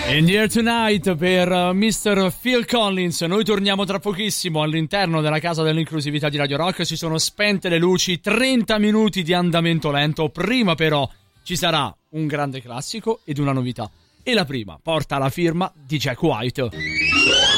In the Air Tonight per Mr. Phil Collins. Noi torniamo tra pochissimo all'interno della casa dell'inclusività di Radio Rock. Si sono spente le luci, 30 minuti di andamento lento. Prima però ci sarà un grande classico ed una novità. E la prima porta la firma di Jack White.